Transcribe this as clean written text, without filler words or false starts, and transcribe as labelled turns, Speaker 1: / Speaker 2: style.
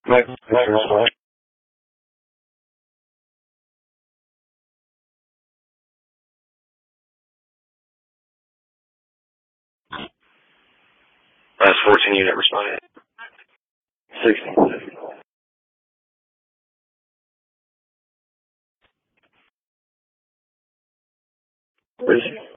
Speaker 1: Next response. Last 14 unit responded. 60. Where is he?